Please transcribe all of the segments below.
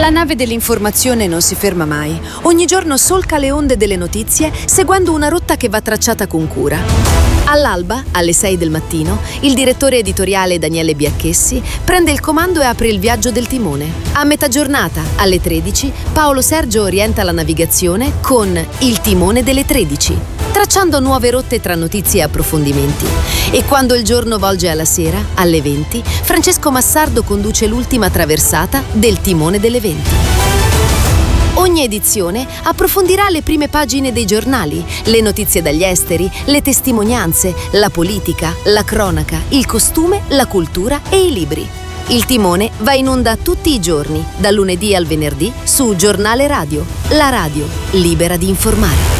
La nave dell'informazione non si ferma mai. Ogni giorno solca le onde delle notizie seguendo una rotta che va tracciata con cura. All'alba, alle 6 del mattino, il direttore editoriale Daniele Biacchessi prende il comando e apre il viaggio del timone. A metà giornata, alle 13, Paolo Sergio orienta la navigazione con Il timone delle 13, tracciando nuove rotte tra notizie e approfondimenti. E quando il giorno volge alla sera, alle 20, Francesco Massardo conduce l'ultima traversata del timone delle 20. Ogni edizione approfondirà le prime pagine dei giornali, le notizie dagli esteri, le testimonianze, la politica, la cronaca, il costume, la cultura e i libri. Il timone va in onda tutti i giorni, dal lunedì al venerdì, su Giornale Radio, la radio libera di informare.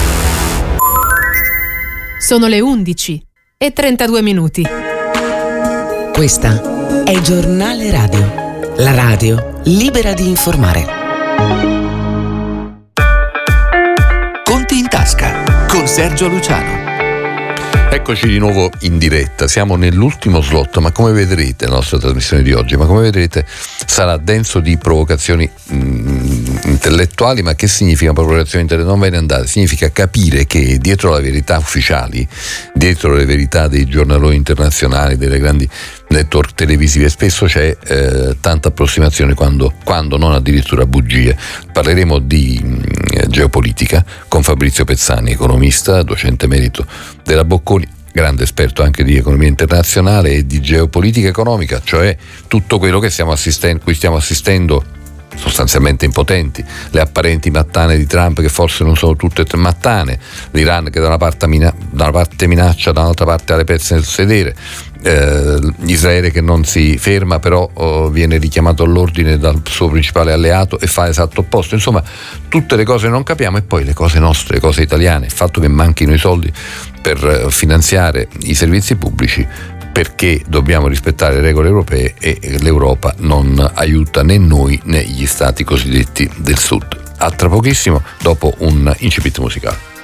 Sono le 11:32. Questa è Giornale Radio, la radio libera di informare. Conti in tasca con Sergio Luciano. Eccoci di nuovo in diretta, siamo nell'ultimo slot, ma come vedrete la nostra trasmissione di oggi, sarà denso di provocazioni intellettuali. Ma che significa provocazioni intellettuali? Non ve ne andate, significa capire che dietro le verità ufficiali, dietro le verità dei giornaloni internazionali, delle grandi network televisive, spesso c'è tanta approssimazione, quando non addirittura bugie. Parleremo di geopolitica con Fabrizio Pezzani, economista, docente emerito della Bocconi, grande esperto anche di economia internazionale e di geopolitica economica, cioè tutto quello che cui stiamo assistendo sostanzialmente impotenti, le apparenti mattane di Trump, che forse non sono tutte mattane, l'Iran che da una parte minaccia, dall'altra parte ha le pezze nel sedere, Israele che non si ferma, però viene richiamato all'ordine dal suo principale alleato e fa l'esatto opposto. Insomma, tutte le cose non capiamo, e poi le cose nostre, le cose italiane, il fatto che manchino i soldi per finanziare i servizi pubblici, perché dobbiamo rispettare le regole europee e l'Europa non aiuta né noi né gli stati cosiddetti del Sud. A tra pochissimo, dopo un incipit musicale.